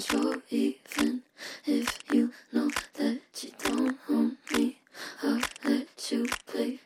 control. Even if you know that you don't own me, I'll let you play